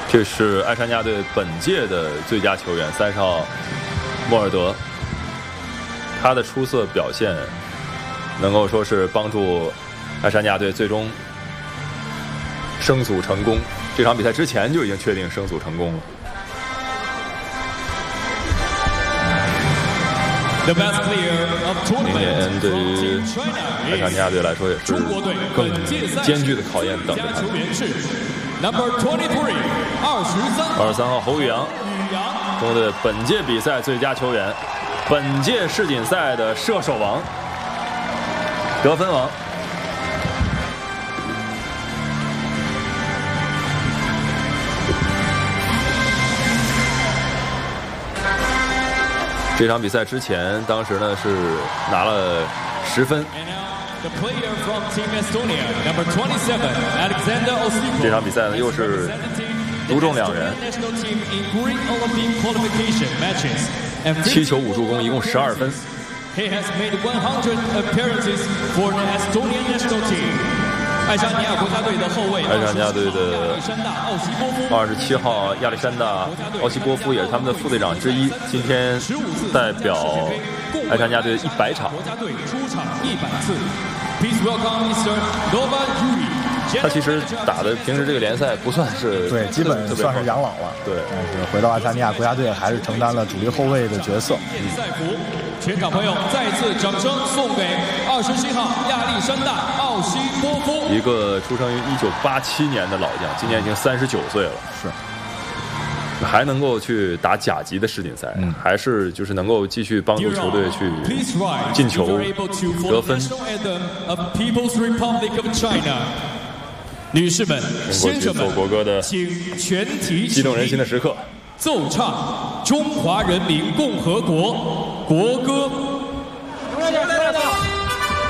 这是爱沙尼亚队本届的最佳球员，30号莫尔德。他的出色表现能够说是帮助爱沙尼亚队最终升组成功。这场比赛之前就已经确定升组成功了。明年对于爱沙尼亚队来说也是更艰巨的考验等着他们。23号侯宇阳，中国队本届比赛最佳球员，本届世锦赛的射手王、得分王。这场比赛之前，当时呢是拿了10分。这场比赛呢又是独中2人，7球5助攻，一共12分。 爱沙尼亚国家队的后卫， 爱沙尼亚队的27号亚历山大·奥西波夫也是他们的副队长之一，今天代表爱沙尼亚队100场。 国家队出场100次。Please welcome Mr. Nova Yuri。 他其实打的平时这个联赛不算是对，基本算是养老了。 对， 但是回到爱沙尼亚国家队还是承担了主力后卫的角色。 赛服，全场朋友再次掌声送给27号亚历山大·奥西波夫， 一个出生于1987年的老将，今年已经39岁了。 是。 还能够去打甲级的世锦赛，还是就是能够继续帮助球队去进球、得分。 女士们、先生们， 奏国歌的请全体激动人心的时刻， 奏唱中华人民共和国国歌。